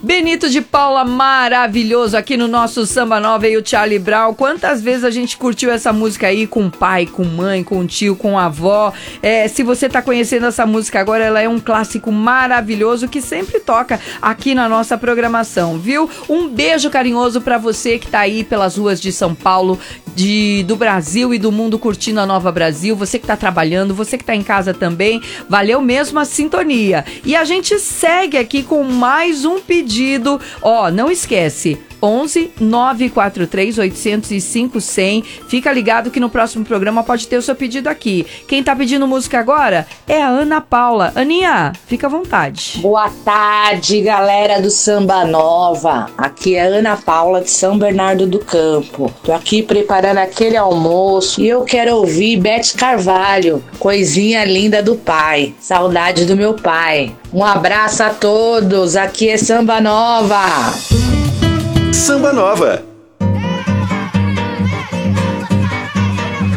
Benito de Paula, maravilhoso, aqui no nosso Samba Nova e o Charlie Brown. Quantas vezes a gente curtiu essa música aí com o pai, com mãe, com o tio, com a avó. Se você tá conhecendo essa música agora, ela é um clássico maravilhoso que sempre toca aqui na nossa programação, viu? Um beijo carinhoso pra você que tá aí pelas ruas de São Paulo, do Brasil e do mundo curtindo a Nova Brasil. Você que tá trabalhando, você que tá em casa também. Valeu mesmo a sintonia. E a gente segue aqui com mais um pedido. Não esquece, 11 943 805 100. Fica ligado que no próximo programa pode ter o seu pedido aqui. Quem tá pedindo música agora é a Ana Paula. Aninha, fica à vontade. Boa tarde, galera do Samba Nova. Aqui é a Ana Paula de São Bernardo do Campo. Tô aqui preparando aquele almoço e eu quero ouvir Beth Carvalho, Coisinha Linda do Pai. Saudade do meu pai. Um abraço a todos. Aqui é Samba Nova. Samba Nova.